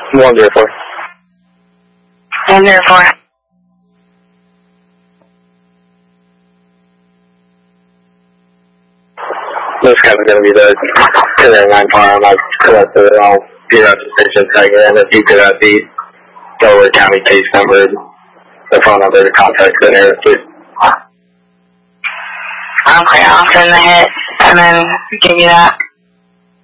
104. 104. This guy's going to be the 209 farm. I've collected it. I'll be at the station second. And if you could have the Delaware County case number, the phone number to contact the area, please. Okay, I'll send the hit and then give you that.